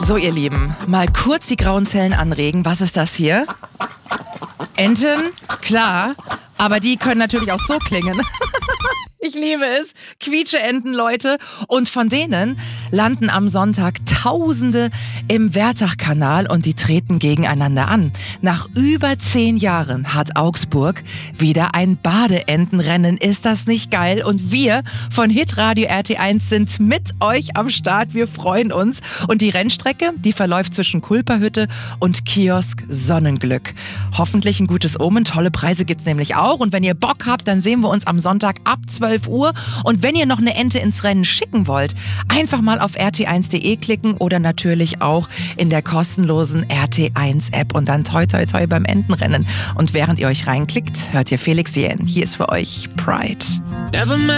So, ihr Lieben, mal kurz die grauen Zellen anregen. Was ist das hier? Enten? Klar, aber die können natürlich auch so klingen. Ich liebe es. Quietscheenten, Leute. Und von denen landen am Sonntag Tausende im Werdachkanal und die treten gegeneinander an. Nach über 10 Jahren hat Augsburg wieder ein Badeentenrennen. Ist das nicht geil? Und wir von Hitradio RT1 sind mit euch am Start. Wir freuen uns. Und die Rennstrecke, die verläuft zwischen Kulperhütte und Kiosk Sonnenglück. Hoffentlich ein gutes Omen. Tolle Preise gibt's nämlich auch. Und wenn ihr Bock habt, dann sehen wir uns am Sonntag ab 12 Uhr. Und wenn ihr noch eine Ente ins Rennen schicken wollt, einfach mal auf rt1.de klicken oder natürlich auch in der kostenlosen RT1-App und dann toi toi toi beim Entenrennen. Und während ihr euch reinklickt, hört ihr Felix Jähn. Hier ist für euch Pride.